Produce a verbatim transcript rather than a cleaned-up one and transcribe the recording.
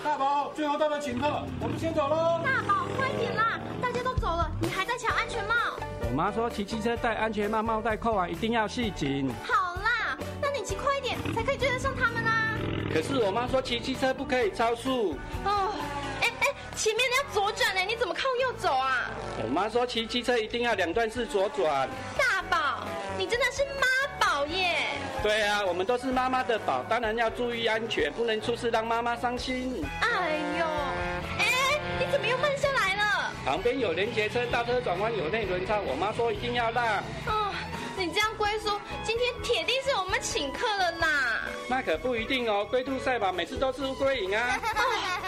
大宝，最后到了请客，我们先走喽。 大宝，快点啦！大家都走了，你还在抢安全帽。 我妈说骑机车戴安全帽，帽带扣完一定要系紧。 好啦，那你骑快一点，才可以追得上他们啊。 可是我妈说骑机车不可以超速。 哦，哎哎，前面要左转哎，你怎么靠右走啊？ 我妈说骑机车一定要两段式左转。 大宝，你真的是妈宝耶！ 对啊，我们都是妈妈的宝，当然要注意安全，不能出事让妈妈伤心。 哎呦，哎，你怎么又慢下来了？ 旁边有连结车，大车转弯有内轮差，我妈说一定要让。 哦，你这样龟叔，今天铁定是我们请客了啦。 那可不一定哦，龟兔赛跑每次都是乌龟赢啊。 哦